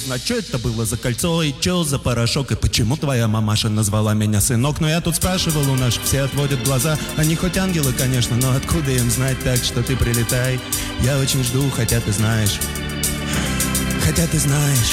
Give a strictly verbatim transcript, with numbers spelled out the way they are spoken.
узнать, что это было за кольцо и что за порошок, и почему твоя мамаша назвала меня сынок. Но я тут спрашивал у наших, все отводят глаза. Они хоть ангелы, конечно, но откуда им знать, так что ты прилетай. Я очень жду, хотя ты знаешь, хотя ты знаешь.